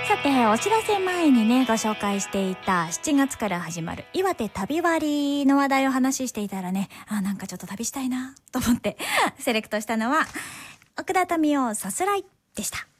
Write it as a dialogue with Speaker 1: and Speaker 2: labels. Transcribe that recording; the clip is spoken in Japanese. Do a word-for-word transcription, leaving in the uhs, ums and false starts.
Speaker 1: さて、お知らせ前にね、ご紹介していたしちがつから始まる岩手旅割の話題を話していたらね、あ、なんかちょっと旅したいなと思ってセレクトしたのは奥田民生さすらいでした。